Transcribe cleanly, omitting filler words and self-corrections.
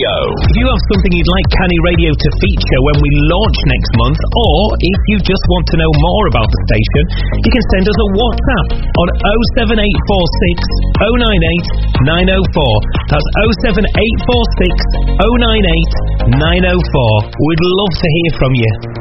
If you have something you'd like Canny Radio to feature when we launch next month, or if you just want to know more about the station, you can send us a WhatsApp on 07846 098 904. That's 07846 098 904. We'd love to hear from you.